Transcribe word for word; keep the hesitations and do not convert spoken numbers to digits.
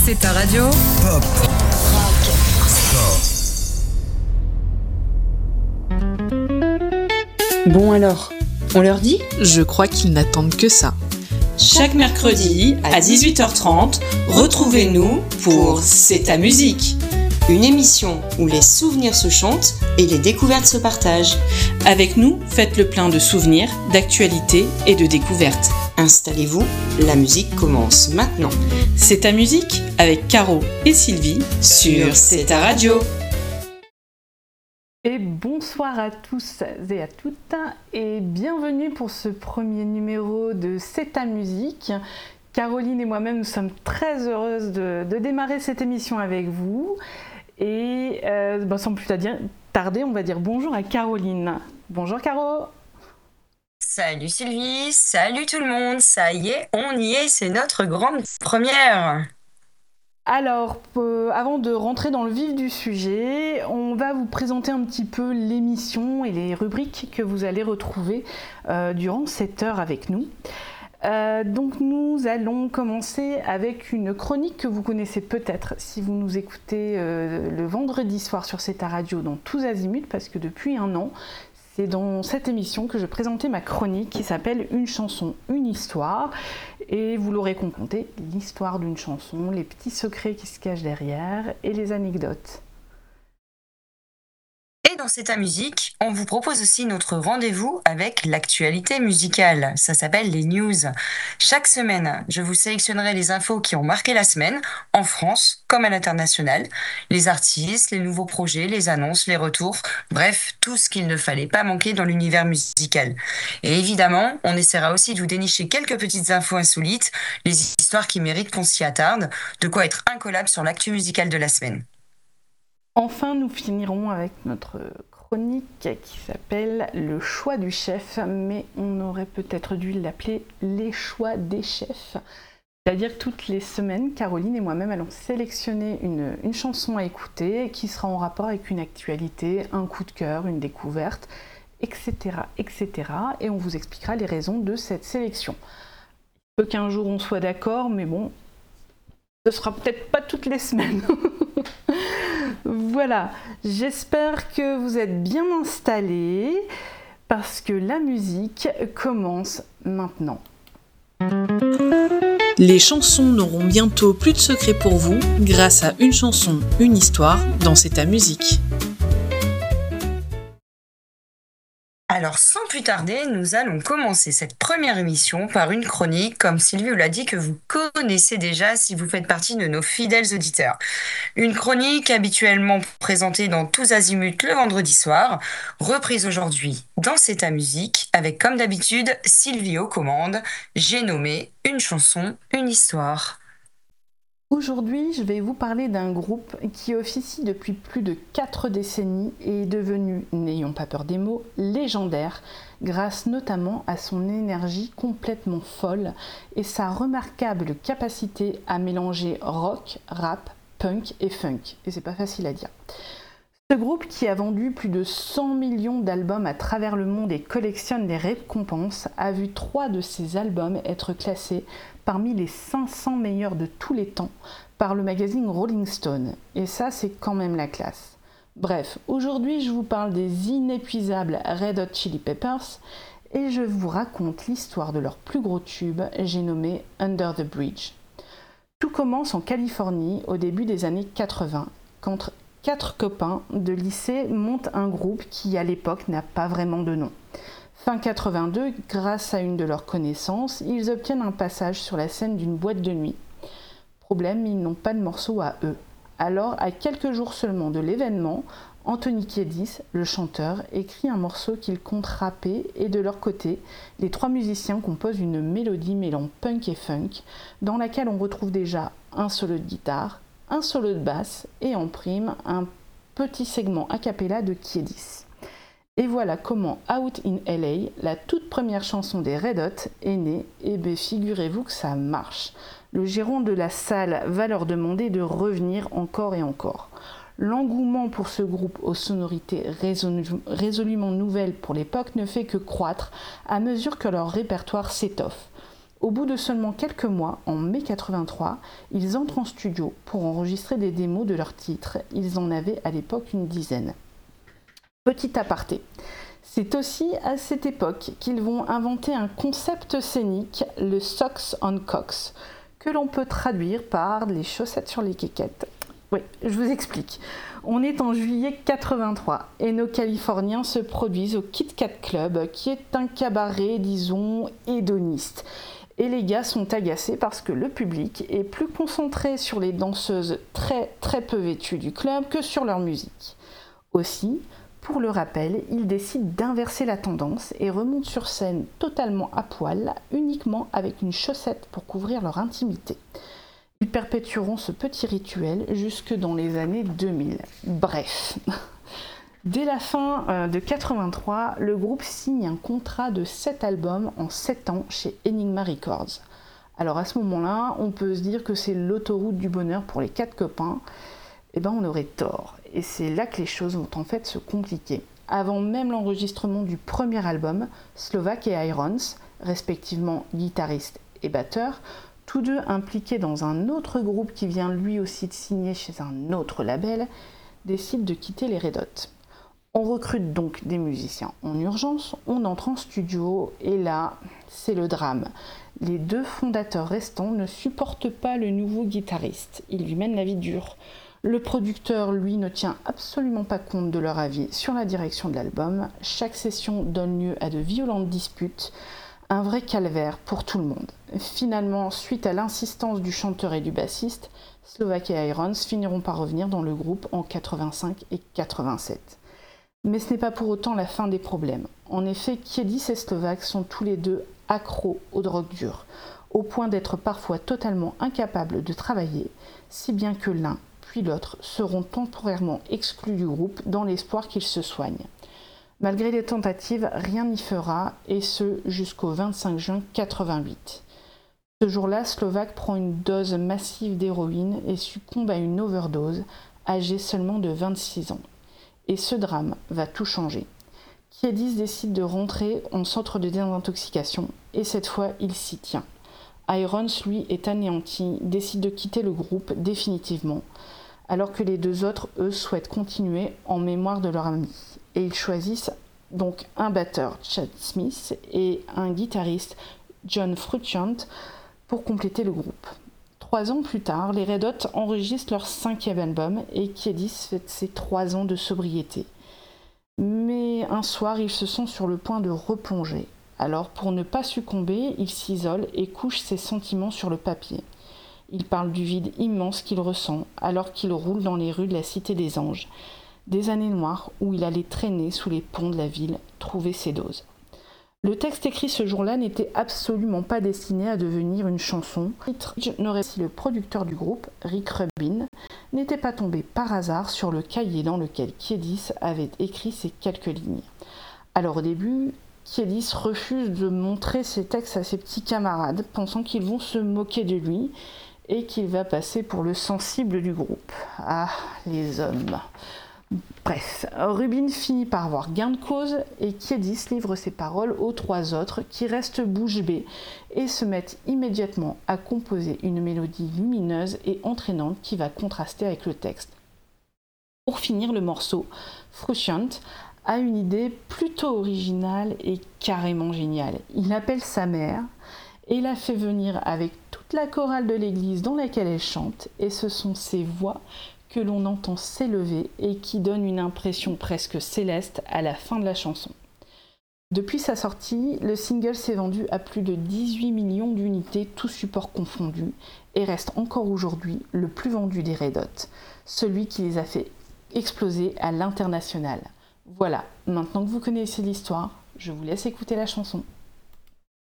C'est ta radio. Pop. Rock. Sport. Bon alors, on leur dit ? Je crois qu'ils n'attendent que ça. Chaque mercredi à dix-huit heures trente, retrouvez-nous pour C'est ta musique. Une émission où les souvenirs se chantent et les découvertes se partagent. Avec nous, faites le plein de souvenirs, d'actualités et de découvertes. Installez-vous, la musique commence maintenant. C'est ta musique avec Caro et Sylvie sur C'est ta radio. Et bonsoir à tous et à toutes et bienvenue pour ce premier numéro de C'est ta musique. Caroline et moi-même, nous sommes très heureuses de, de démarrer cette émission avec vous. Et euh, bah, sans plus tarder, on va dire bonjour à Caroline. Bonjour Caro. Salut Sylvie, salut tout le monde, ça y est, on y est, c'est notre grande première. Alors, euh, avant de rentrer dans le vif du sujet, on va vous présenter un petit peu l'émission et les rubriques que vous allez retrouver euh, durant cette heure avec nous. Euh, donc nous allons commencer avec une chronique que vous connaissez peut-être si vous nous écoutez euh, le vendredi soir sur C'est ta radio dans Tous Azimuts, parce que depuis un an, c'est dans cette émission que je présentais ma chronique qui s'appelle Une chanson, une histoire. Et vous l'aurez compris, l'histoire d'une chanson, les petits secrets qui se cachent derrière et les anecdotes. Et dans C'est ta musique, on vous propose aussi notre rendez-vous avec l'actualité musicale. Ça s'appelle les news. Chaque semaine, je vous sélectionnerai les infos qui ont marqué la semaine, en France comme à l'international. Les artistes, les nouveaux projets, les annonces, les retours, bref, tout ce qu'il ne fallait pas manquer dans l'univers musical. Et évidemment, on essaiera aussi de vous dénicher quelques petites infos insolites, les histoires qui méritent qu'on s'y attarde, de quoi être incollable sur l'actu musicale de la semaine. Enfin, nous finirons avec notre chronique qui s'appelle Le choix du chef, mais on aurait peut-être dû l'appeler Les choix des chefs. C'est-à-dire que toutes les semaines, Caroline et moi-même allons sélectionner une, une chanson à écouter qui sera en rapport avec une actualité, un coup de cœur, une découverte, et cetera, et cetera. Et on vous expliquera les raisons de cette sélection. Il peut qu'un jour on soit d'accord, mais bon, ce sera peut-être pas toutes les semaines. Voilà, j'espère que vous êtes bien installés parce que la musique commence maintenant. Les chansons n'auront bientôt plus de secrets pour vous grâce à Une chanson, une histoire dans C'est ta musique. Alors sans plus tarder, nous allons commencer cette première émission par une chronique, comme Sylvie vous l'a dit, que vous connaissez déjà si vous faites partie de nos fidèles auditeurs. Une chronique habituellement présentée dans Tous Azimuts le vendredi soir, reprise aujourd'hui dans C'est ta musique, avec comme d'habitude Sylvie aux commandes. J'ai nommé Une chanson, une histoire. Aujourd'hui, je vais vous parler d'un groupe qui officie depuis plus de quatre décennies et est devenu, n'ayons pas peur des mots, légendaire, grâce notamment à son énergie complètement folle et sa remarquable capacité à mélanger rock, rap, punk et funk. Et c'est pas facile à dire. Ce groupe, qui a vendu plus de cent millions d'albums à travers le monde et collectionne des récompenses, a vu trois de ses albums être classés parmi les cinq cents meilleurs de tous les temps par le magazine Rolling Stone. Et ça, c'est quand même la classe. Bref, aujourd'hui, je vous parle des inépuisables Red Hot Chili Peppers et je vous raconte l'histoire de leur plus gros tube, j'ai nommé Under the Bridge. Tout commence en Californie au début des années quatre-vingts, quand quatre copains de lycée montent un groupe qui, à l'époque, n'a pas vraiment de nom. Fin quatre-vingt-deux, grâce à une de leurs connaissances, ils obtiennent un passage sur la scène d'une boîte de nuit. Problème, ils n'ont pas de morceau à eux. Alors, à quelques jours seulement de l'événement, Anthony Kiedis, le chanteur, écrit un morceau qu'il compte rapper et de leur côté, les trois musiciens composent une mélodie mêlant punk et funk, dans laquelle on retrouve déjà un solo de guitare, un solo de basse et en prime un petit segment a cappella de Kiedis. Et voilà comment Out in L A, la toute première chanson des Red Hot, est née, et bien figurez-vous que ça marche. Le gérant de la salle va leur demander de revenir encore et encore. L'engouement pour ce groupe aux sonorités résolu- résolument nouvelles pour l'époque ne fait que croître à mesure que leur répertoire s'étoffe. Au bout de seulement quelques mois, en mai quatre-vingt-trois, ils entrent en studio pour enregistrer des démos de leurs titres. Ils en avaient à l'époque une dizaine. Petit aparté, c'est aussi à cette époque qu'ils vont inventer un concept scénique, le Socks on Cocks, que l'on peut traduire par les chaussettes sur les quéquettes. Oui, je vous explique. On est en juillet quatre-vingt-trois et nos Californiens se produisent au Kit Kat Club, qui est un cabaret, disons, hédoniste. Et les gars sont agacés parce que le public est plus concentré sur les danseuses très très peu vêtues du club que sur leur musique. Aussi, pour le rappel, ils décident d'inverser la tendance et remontent sur scène totalement à poil, uniquement avec une chaussette pour couvrir leur intimité. Ils perpétueront ce petit rituel jusque dans les années deux mille. Bref, dès la fin de quatre-vingt-trois, le groupe signe un contrat de sept albums en sept ans chez Enigma Records. Alors à ce moment-là, on peut se dire que c'est l'autoroute du bonheur pour les quatre copains. Eh ben on aurait tort. Et c'est là que les choses vont en fait se compliquer. Avant même l'enregistrement du premier album, Slovak et Irons, respectivement guitaristes et batteurs, tous deux impliqués dans un autre groupe qui vient lui aussi de signer chez un autre label, décident de quitter les Red Hot. On recrute donc des musiciens en urgence, on entre en studio et là, c'est le drame. Les deux fondateurs restants ne supportent pas le nouveau guitariste, ils lui mènent la vie dure. Le producteur, lui, ne tient absolument pas compte de leur avis sur la direction de l'album. Chaque session donne lieu à de violentes disputes. Un vrai calvaire pour tout le monde. Finalement, suite à l'insistance du chanteur et du bassiste, Slovak et Irons finiront par revenir dans le groupe en quatre-vingt-cinq et quatre-vingt-sept. Mais ce n'est pas pour autant la fin des problèmes. En effet, Kiedis et Slovak sont tous les deux accros aux drogues dures, au point d'être parfois totalement incapables de travailler, si bien que l'un puis l'autre seront temporairement exclus du groupe dans l'espoir qu'ils se soignent. Malgré les tentatives, rien n'y fera, et ce jusqu'au vingt-cinq juin quatre-vingt-huit. Ce jour-là, Slovak prend une dose massive d'héroïne et succombe à une overdose, âgé seulement de vingt-six ans. Et ce drame va tout changer. Kiedis décide de rentrer en centre de désintoxication, et cette fois, il s'y tient. Irons, lui, est anéanti, décide de quitter le groupe définitivement, alors que les deux autres, eux, souhaitent continuer en mémoire de leur ami. Et ils choisissent donc un batteur, Chad Smith, et un guitariste, John Frusciante, pour compléter le groupe. Trois ans plus tard, les Red Hot enregistrent leur cinquième album et Kiedis fête ses trois ans de sobriété. Mais un soir, ils se sont sur le point de replonger. Alors, pour ne pas succomber, il s'isole et couche ses sentiments sur le papier. Il parle du vide immense qu'il ressent alors qu'il roule dans les rues de la Cité des Anges. Des années noires où il allait traîner sous les ponts de la ville, trouver ses doses. Le texte écrit ce jour-là n'était absolument pas destiné à devenir une chanson. N'aurait si le producteur du groupe, Rick Rubin, n'était pas tombé par hasard sur le cahier dans lequel Kiedis avait écrit ces quelques lignes. Alors au début, Kiedis refuse de montrer ses textes à ses petits camarades, pensant qu'ils vont se moquer de lui et qu'il va passer pour le sensible du groupe. Ah, les hommes. Bref, Rubin finit par avoir gain de cause et Kiedis livre ses paroles aux trois autres qui restent bouche bée et se mettent immédiatement à composer une mélodie lumineuse et entraînante qui va contraster avec le texte. Pour finir le morceau, Frusciante a une idée plutôt originale et carrément géniale. Il appelle sa mère et la fait venir avec toute la chorale de l'église dans laquelle elle chante, et ce sont ses voix que l'on entend s'élever et qui donnent une impression presque céleste à la fin de la chanson. Depuis sa sortie, le single s'est vendu à plus de dix-huit millions d'unités, tous supports confondus, et reste encore aujourd'hui le plus vendu des Red Hot, celui qui les a fait exploser à l'international. Voilà, maintenant que vous connaissez l'histoire, je vous laisse écouter la chanson.